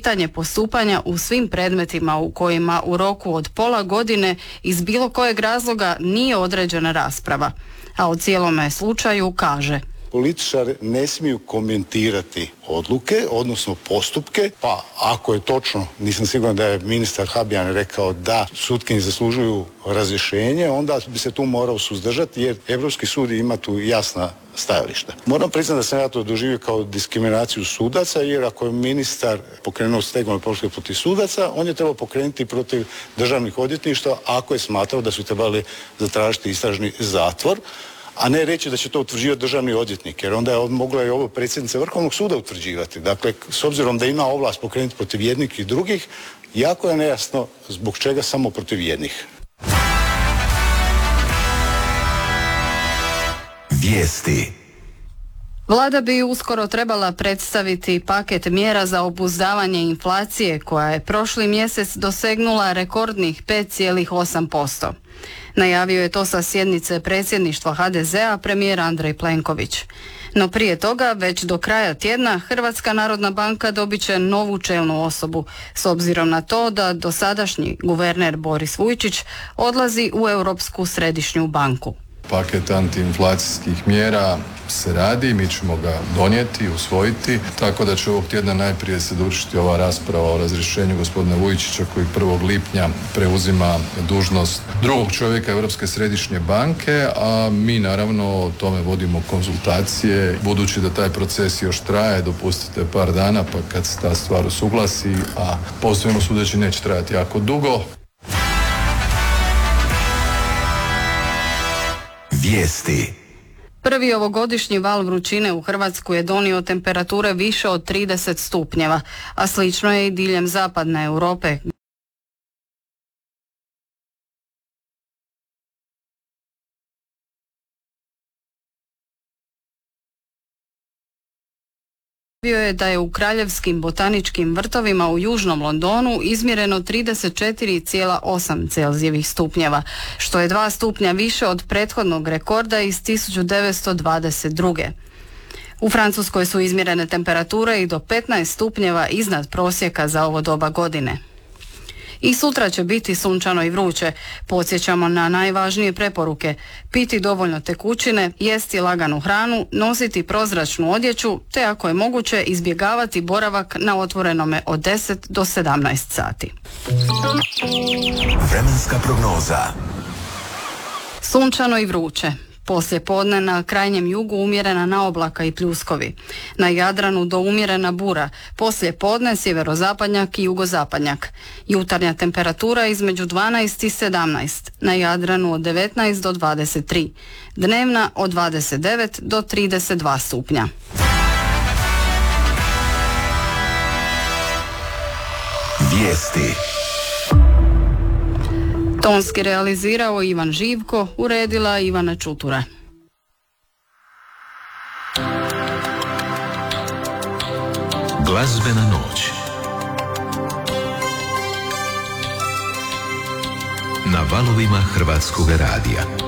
pitanje postupanja u svim predmetima u kojima u roku od pola godine iz bilo kojeg razloga nije određena rasprava. A o cijelome slučaju kaže: političari ne smiju komentirati odluke, odnosno postupke, pa ako je točno, nisam siguran da je ministar Habijan rekao da sutkinje zaslužuju razrješenje, onda bi se tu morao suzdržati jer Europski sud ima tu jasna stajališta. Moram priznati da sam ja to doživio kao diskriminaciju sudaca, jer ako je ministar pokrenuo stegovne postupke protiv sudaca, on je trebao pokrenuti protiv državnih odvjetništva ako je smatrao da su trebali zatražiti istražni zatvor, a ne reći da će to utvrđivati državni odvjetnik, jer onda je mogla i ovo predsjednica Vrhovnog suda utvrđivati. Dakle, s obzirom da ima ovlast pokrenuti protiv jednih i drugih, jako je nejasno zbog čega samo protiv jednih. Vijesti. Vlada bi uskoro trebala predstaviti paket mjera za obuzdavanje inflacije koja je prošli mjesec dosegnula rekordnih 5,8%. Najavio je to sa sjednice predsjedništva HDZ-a premijer Andrej Plenković. No prije toga, već do kraja tjedna, Hrvatska narodna banka dobit će novu čelnu osobu, s obzirom na to da dosadašnji guverner Boris Vujčić odlazi u Europsku središnju banku. Paket antiinflacijskih mjera se radi, mi ćemo ga donijeti, usvojiti, tako da će ovog tjedna najprije se dovršiti ova rasprava o razrješenju gospodina Vujčića koji 1. lipnja preuzima dužnost drugog čovjeka Europske središnje banke, a mi naravno o tome vodimo konzultacije. Budući da taj proces još traje, dopustite par dana pa kad se ta stvar usuglasi, a posebno sudeći neće trajati jako dugo. Vijesti. Prvi ovogodišnji val vrućine u Hrvatsku je donio temperature više od 30 stupnjeva, a slično je i diljem zapadne Europe. Je da je u kraljevskim botaničkim vrtovima u južnom Londonu izmjereno 34,8 Celzijevih stupnjeva, što je 2 stupnja više od prethodnog rekorda iz 1922. U Francuskoj su izmjerene temperature i do 15 stupnjeva iznad prosjeka za ovo doba godine. I sutra će biti sunčano i vruće. Podsjećamo na najvažnije preporuke: piti dovoljno tekućine, jesti laganu hranu, nositi prozračnu odjeću, te ako je moguće izbjegavati boravak na otvorenome od 10 do 17 sati. Vremenska prognoza. Sunčano i vruće. Poslije podne na krajnjem jugu umjerena naoblaka i pljuskovi. Na Jadranu do umjerena bura, poslije podne sjeverozapadnjak i jugozapadnjak. Jutarnja temperatura između 12 i 17, na Jadranu od 19 do 23, dnevna od 29 do 32 stupnja. Vijesti. Tonski realizirao Ivan Živko, uredila Ivana Čutura. Glazbena noć. Na valovima Hrvatskog radija.